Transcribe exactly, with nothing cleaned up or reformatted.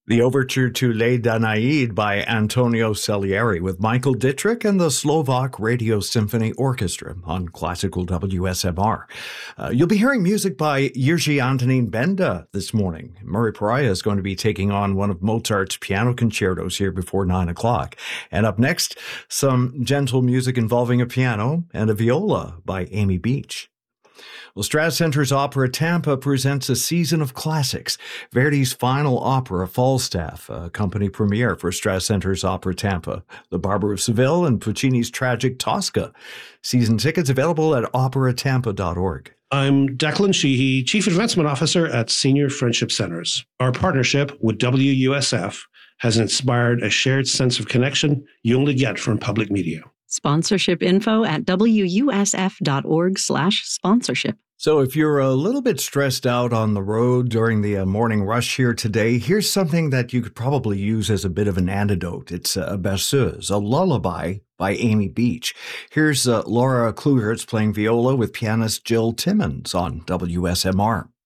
The overture to Les Danaïdes by Antonio Salieri with Michael Dittrich and the Slovak Radio Symphony Orchestra on Classical W S M R. Uh, you'll be hearing music by Jiří Antonín Benda this morning. Murray Pariah is going to be taking on one of Mozart's piano concertos here before nine o'clock. And up next, some gentle music involving a piano and a viola by Amy Beach. Well, StratCenter's Opera Tampa presents a season of classics. Verdi's final opera, Falstaff, a company premiere for StratCenter's Opera Tampa, The Barber of Seville, and Puccini's tragic Tosca. Season tickets available at opera tampa dot org. I'm Declan Sheehy, Chief Advancement Officer at Senior Friendship Centers. Our partnership with W U S F has inspired a shared sense of connection you only get from public media. Sponsorship info at W U S F dot org slash sponsorship. So if you're a little bit stressed out on the road during the uh, morning rush here today, here's something that you could probably use as a bit of an antidote. It's a berceuse, a lullaby by Amy Beach. Here's uh, Laura Klugertz playing viola with pianist Jill Timmons on W S M R.